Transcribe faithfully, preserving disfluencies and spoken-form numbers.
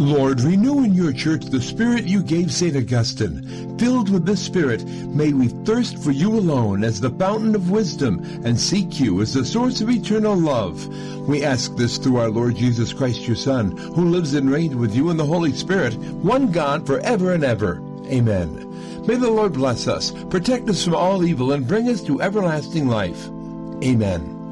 Lord, renew in your church the spirit you gave Saint Augustine. Filled with this spirit, may we thirst for you alone as the fountain of wisdom and seek you as the source of eternal love. We ask this through our Lord Jesus Christ, your Son, who lives and reigns with you in the Holy Spirit, one God, forever and ever. Amen. May the Lord bless us, protect us from all evil, and bring us to everlasting life. Amen.